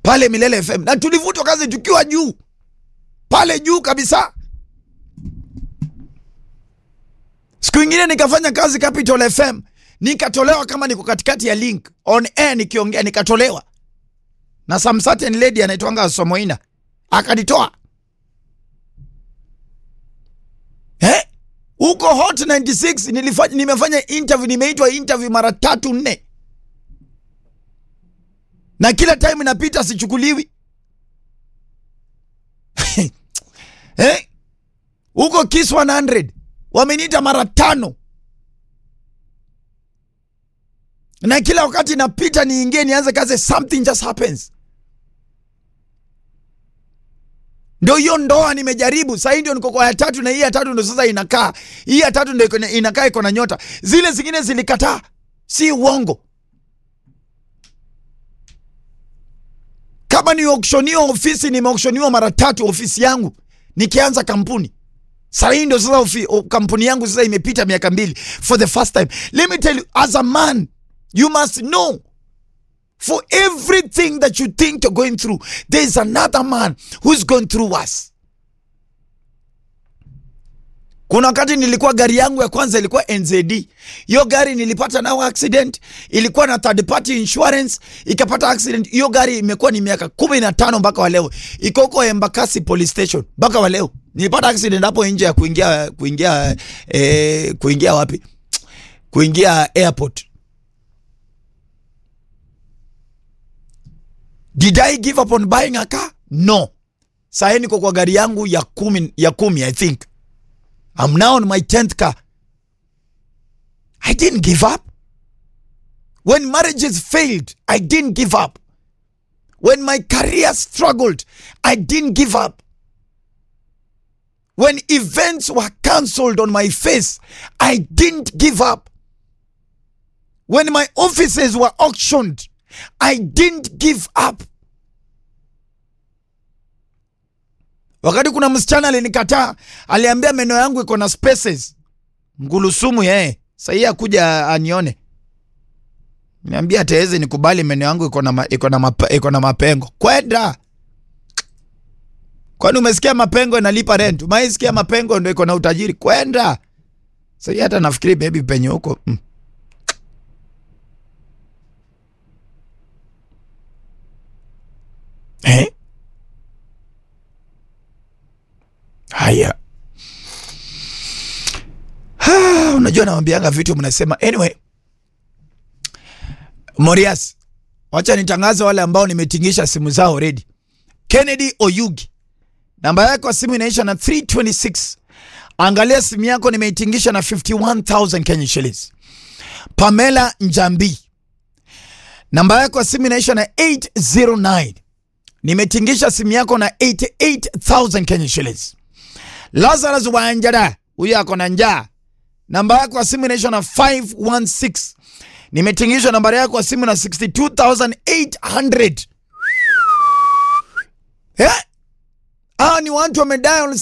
pale Milele FM, na tulivutwa kazi tukiwa juu pale juu kabisa. Siku nyingine nikafanya kazi Capital FM, nikatolewa kama niko katikati ya link on air nikiongea, nikatolewa na some certain lady anaitwanga Somoina akanitoa. Huko Hot 96 nimefanya interview, nimeitwa interview mara 3-4. Na kila time napita sichukuliwi. Huko Kiss 100 wameniita mara 5. Na kila wakati napita niingie nianze kazi, something just happens. Ndio hiyo ndoa nimejaribu. Sasa ndio niko kwa ya 3, na hii ya 3 ndio sasa inakaa. Hii ya 3 ndio inakaa iko na nyota. Zile zingine zilikataa. Si uongo. Kama ni auctioniwa ofisi, nimeauctioniwa mara 3 ofisi yangu nikianza kampuni. Sasa ndio sasa kampuni yangu sasa imepita miaka 2 for the first time. Let me tell you, as a man, you must know, for everything that you think you're going through, there is another man who's going through worse. Kuna wakati nilikuwa gari yangu ya kwanza ilikuwa NZD. Hiyo gari nilipata nao accident, ilikuwa na third party insurance, ikapata accident. Hiyo gari imekuwa ni miaka 15 mpaka wa leo. Iko huko Embakasi police station mpaka wa leo. Nilipata accident hapo nje ya kuingia wapi? Kuingia airport. Did I give up on buying a car? No. Sasa niko kwa gari yangu ya 10 I think. I'm now on my 10th car. I didn't give up. When marriages failed, I didn't give up. When my career struggled, I didn't give up. When events were cancelled on my face, I didn't give up. When my offices were auctioned, I didn't give up. Wakati kuna msichana alinikataa, aliambia meno yangu iko na spaces. Ngulusumu yeye. Sasa yeye akuja anione. Niambia ataweze nikubali meno yangu iko na mapengo. Kwenda. Kwani umesikia mapengo inalipa rent? Umeisikia mapengo ndio iko na utajiri? Kwenda. Sasa yeye hata nafikiri baby penye huko. Haya. Unajua nawaambianga vitu mnasema. Anyway, Morias, wacha nitangaze wale ambao nimetingisha simu zao already. Kennedy Oyugi, namba yako ya simu inaisha na 326. Angalia simu yako, nimeitingisha na 51,000 Kenya shillings. Pamela Njambi, namba yako ya simu inaisha na 809. Nimetingisha simu yako na 88,000 Kenya shillings. Lazarus Wanjara, huyu ako na njaa, namba yako ya simu inaisha na 516. Nimetingisha namba yako ya simu na 62,800. Ni watu wamedial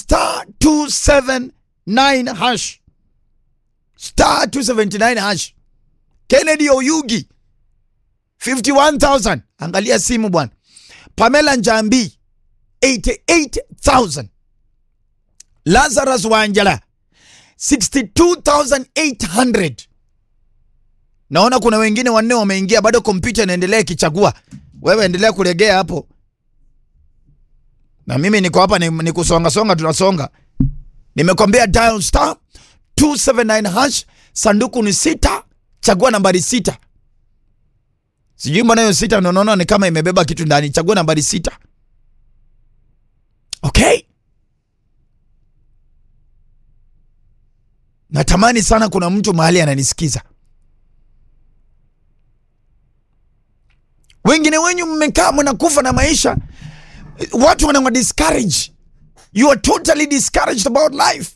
*279 hash. *279 hash. Kennedy Oyugi 51,000. Angalia simu bwana. Pamela Njambi 88,000. Lazarus Wanjala 62,800. Naona kuna wengine wanne wameingia, bado kompyuta inaendelea kichagua. Wewe endelea kulegea hapo. Na mimi niko hapa ni kusonga tunasonga. Nimekwambia dial *279 hash, sanduku ni 6, chagua nambari 6. Sijui mbona hiyo 6 unaona ni kama imebeba kitu ndani. Chagua nambari 6. Okay? Natamani sana kuna mtu mahali ananisikiza. Wengine wenyu mmekaa mnakufa na maisha. Watu wana discourage. You are totally discouraged about life.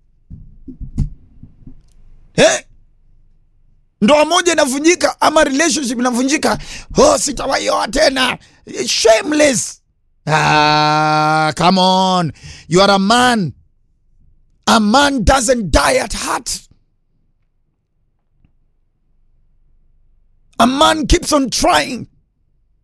Ndoa moja inavunjika ama relationship inavunjika. Sitawahi oa tena. Shameless. Come on. You are a man. A man doesn't die at heart. A man keeps on trying.